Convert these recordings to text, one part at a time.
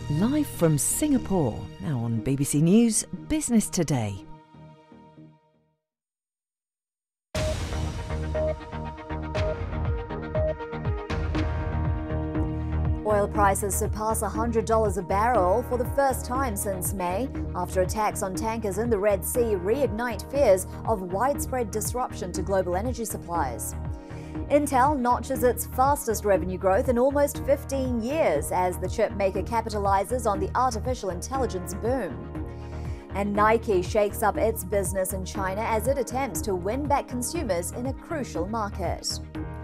Live from Singapore, now on BBC News Business Today. Oil prices surpass $100 a barrel for the first time since May, after attacks on tankers in the Red Sea reignite fears of widespread disruption to global energy supplies. Intel notches its fastest revenue growth in almost 15 years as the chip maker capitalizes on the artificial intelligence boom. And Nike shakes up its business in China as it attempts to win back consumers in a crucial market.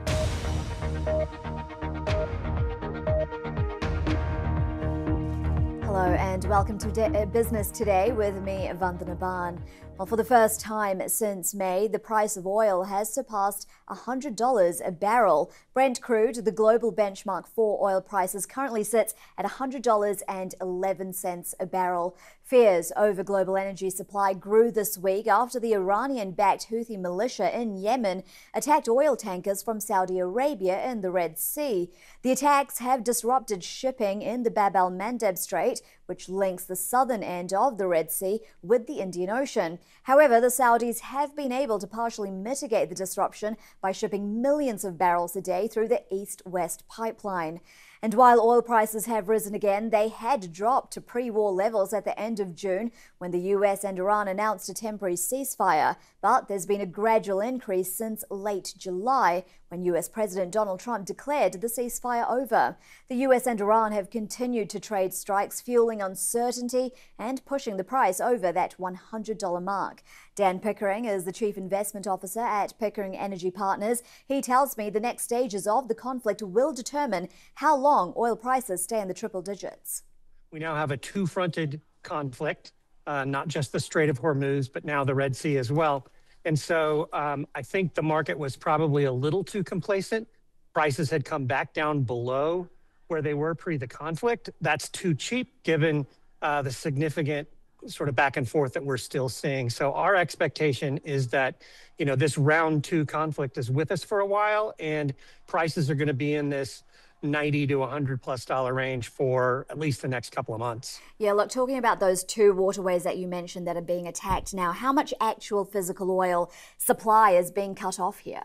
Hello and welcome to Business Today with me, Vandana Ban. Well, for the first time since May, the price of oil has surpassed $100 a barrel. Brent crude, the global benchmark for oil prices, currently sits at $100.11 a barrel. Fears over global energy supply grew this week after the Iranian-backed Houthi militia in Yemen attacked oil tankers from Saudi Arabia in the Red Sea. The attacks have disrupted shipping in the Bab el-Mandeb Strait, which links the southern end of the Red Sea with the Indian Ocean. However, the Saudis have been able to partially mitigate the disruption by shipping millions of barrels a day through the East-West pipeline. And while oil prices have risen again, they had dropped to pre-war levels at the end of June when the US and Iran announced a temporary ceasefire. But there's been a gradual increase since late July when US President Donald Trump declared the ceasefire over. The US and Iran have continued to trade strikes, fueling uncertainty and pushing the price over that $100 mark. Dan Pickering is the Chief Investment Officer at Pickering Energy Partners. He tells me the next stages of the conflict will determine how long oil prices stay in the triple digits. We now have a two-fronted conflict, not just the Strait of Hormuz, but now the Red Sea as well. And so I think the market was probably a little too complacent. Prices had come back down below where they were pre the conflict. That's too cheap given the significant sort of back and forth that we're still seeing. So our expectation is that, this round two conflict is with us for a while, and prices are going to be in this $90 to $100+ range for at least the next couple of months. Yeah, look, talking about those two waterways that you mentioned that are being attacked now, how much actual physical oil supply is being cut off here?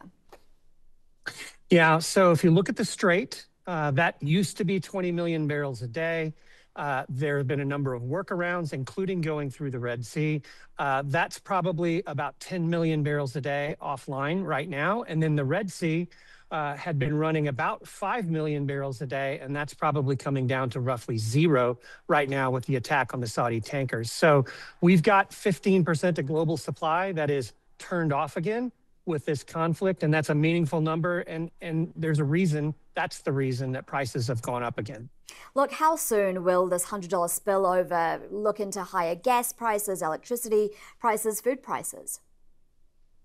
Yeah, so if you look at the Strait, that used to be 20 million barrels a day. There have been a number of workarounds, including going through the Red Sea. That's probably about 10 million barrels a day offline right now. And then the Red Sea had been running about 5 million barrels a day, and that's probably coming down to roughly zero right now with the attack on the Saudi tankers. So we've got 15% of global supply that is turned off again with this conflict, and that's a meaningful number, and there's a reason. That's the reason that prices have gone up again. Look, how soon will this $100 spillover look into higher gas prices, electricity prices, food prices?